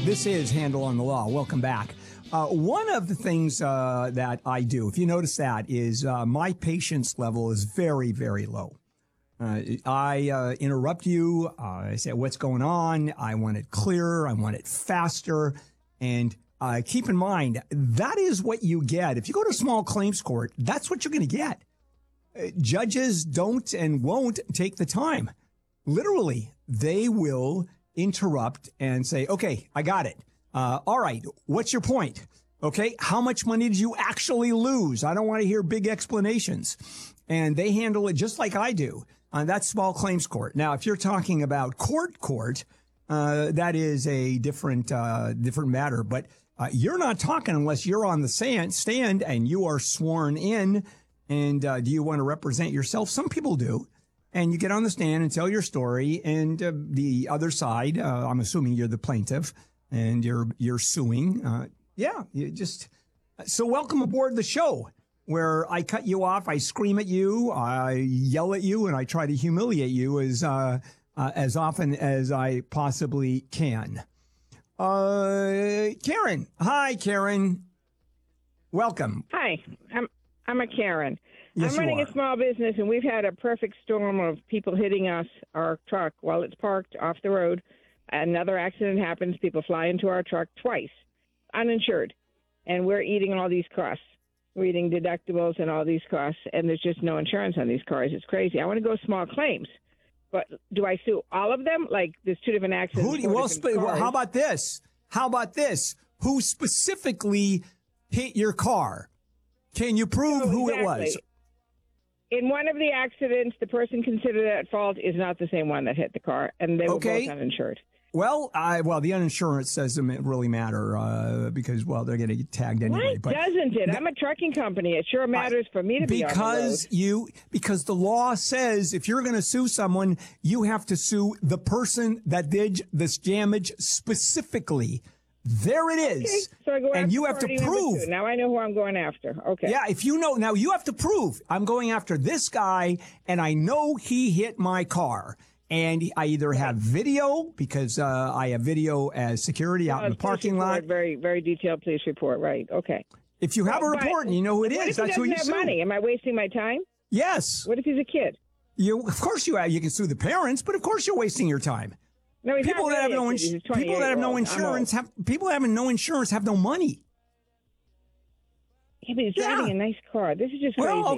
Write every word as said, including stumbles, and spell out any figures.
This is Handel on the Law. Welcome back. Uh, one of the things uh, that I do, if you notice that, is uh, my patience level is very, very low. Uh, I uh, interrupt you. Uh, I say, what's going on? I want it clearer. I want it faster. And uh, keep in mind, that is what you get. If you go to small claims court, that's what you're going to get. Uh, judges don't and won't take the time. Literally, they will interrupt and say, okay, I got it. Uh, all right. What's your point? Okay. How much money did you actually lose? I don't want to hear big explanations. And they handle it just like I do. Uh, that's small claims court. Now, if you're talking about court court, uh, that is a different, uh, different matter. But uh, you're not talking unless you're on the stand, stand and you are sworn in. And uh, do you want to represent yourself? Some people do. And you get on the stand and tell your story, and uh, the other side, uh, I'm assuming you're the plaintiff, and you're you're suing. Uh, yeah, you just so welcome aboard the show, where I cut you off, I scream at you, I yell at you, and I try to humiliate you as uh, uh, as often as I possibly can. Uh, Karen, hi, Karen. Welcome. Hi, I'm I'm a Karen. Yes, I'm running you a are. small business, and we've had a perfect storm of people hitting us, our truck, while it's parked off the road. Another accident happens. People fly into our truck twice, uninsured, and we're eating all these costs. We're eating deductibles and all these costs, and there's just no insurance on these cars. It's crazy. I want to go small claims, but do I sue all of them? Like, there's two different accidents. Who do you, well, spe- well, how about this? How about this? Who specifically hit your car? Can you prove Oh, who exactly. it was? In one of the accidents, the person considered at fault is not the same one that hit the car, and they were Okay. both uninsured. Well, I well the uninsurance doesn't really matter uh, because well they're going to get tagged anyway. Why But doesn't it? I'm a trucking company. It sure matters for me to be on the because road. you because the law says if you're going to sue someone, you have to sue the person that did this damage specifically. There it is. Okay, so I go and after you have to party number prove. two. Now I know who I'm going after. Okay. Yeah, if you know, now you have to prove I'm going after this guy and I know he hit my car. And I either have video because uh, I have video as security out Uh, in the police parking report, lot. Very, very detailed police report. Right. Okay. If you have Well, a but report and you know who it what is, if he that's who doesn't you have sue. money? Am I wasting my time? Yes. What if he's a kid? You, of course you have. You can sue the parents, but of course you're wasting your time. No, he's People not that have really no a kid. He's ins- a people that have no twenty-eight-year-old. I'm insurance old. have people that have no insurance have no money. Yeah, but he's Yeah. driving a nice car. This is just Well, crazy.